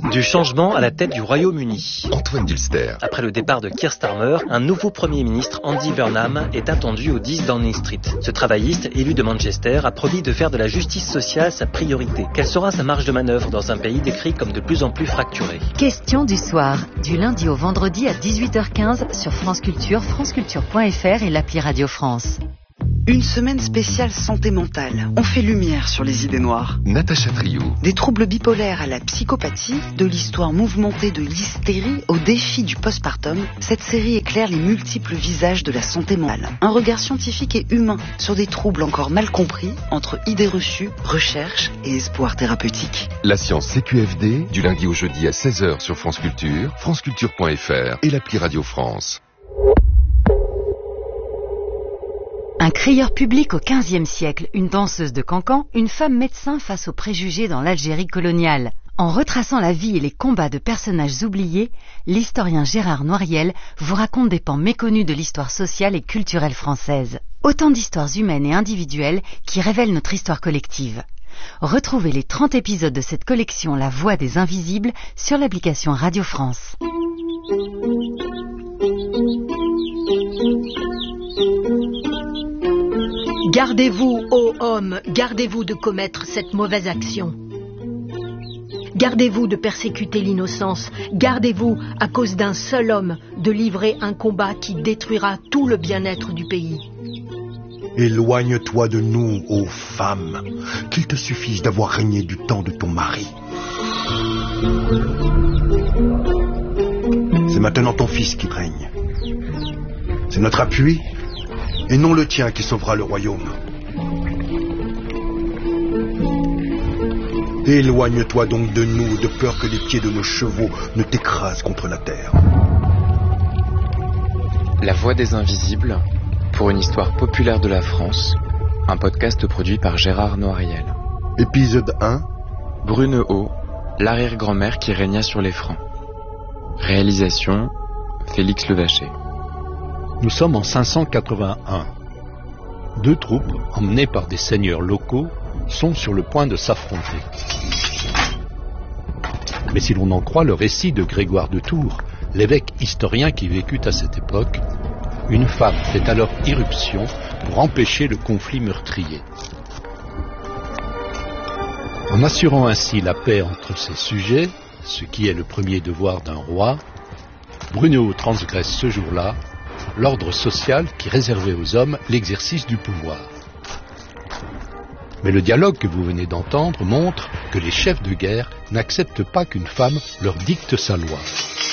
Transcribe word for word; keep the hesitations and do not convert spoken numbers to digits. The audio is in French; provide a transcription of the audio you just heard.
Du changement à la tête du Royaume-Uni. Antoine Dulster. Après le départ de Keir Starmer, un nouveau Premier ministre, Andy Burnham, est attendu au dix Downing Street. Ce travailliste, élu de Manchester, a promis de faire de la justice sociale sa priorité. Quelle sera sa marge de manœuvre dans un pays décrit comme de plus en plus fracturé? Question du soir, du lundi au vendredi à dix-huit heures quinze sur France Culture, franceculture point f r et l'appli Radio France. Une semaine spéciale santé mentale. On fait lumière sur les idées noires. Natacha Trio. Des troubles bipolaires à la psychopathie, de l'histoire mouvementée de l'hystérie au défi du postpartum, cette série éclaire les multiples visages de la santé mentale. Un regard scientifique et humain sur des troubles encore mal compris entre idées reçues, recherche et espoir thérapeutique. La science C Q F D, du lundi au jeudi à seize heures sur France Culture, franceculture point f r et l'appli Radio France. Un crieur public au quinzième siècle, une danseuse de cancan, une femme médecin face aux préjugés dans l'Algérie coloniale. En retraçant la vie et les combats de personnages oubliés, l'historien Gérard Noiriel vous raconte des pans méconnus de l'histoire sociale et culturelle française. Autant d'histoires humaines et individuelles qui révèlent notre histoire collective. Retrouvez les trente épisodes de cette collection La Voix des Invisibles sur l'application Radio France. Gardez-vous, ô hommes, gardez-vous de commettre cette mauvaise action. Gardez-vous de persécuter l'innocence. Gardez-vous, à cause d'un seul homme, de livrer un combat qui détruira tout le bien-être du pays. Éloigne-toi de nous, ô femme, qu'il te suffise d'avoir régné du temps de ton mari. C'est maintenant ton fils qui règne. C'est notre appui et non le tien qui sauvera le royaume. Éloigne-toi donc de nous, de peur que les pieds de nos chevaux ne t'écrasent contre la terre. La Voix des Invisibles, pour une histoire populaire de la France, un podcast produit par Gérard Noiriel. Épisode un. Brunehaut, l'arrière-grand-mère qui régna sur les Francs. Réalisation, Félix Levaché. Nous sommes en cinq cent quatre-vingt-un. Deux troupes, emmenées par des seigneurs locaux, sont sur le point de s'affronter. Mais si l'on en croit le récit de Grégoire de Tours, l'évêque historien qui vécut à cette époque, une femme fait alors irruption pour empêcher le conflit meurtrier. En assurant ainsi la paix entre ses sujets, ce qui est le premier devoir d'un roi, Brunehaut transgresse ce jour-là l'ordre social qui réservait aux hommes l'exercice du pouvoir. Mais le dialogue que vous venez d'entendre montre que les chefs de guerre n'acceptent pas qu'une femme leur dicte sa loi.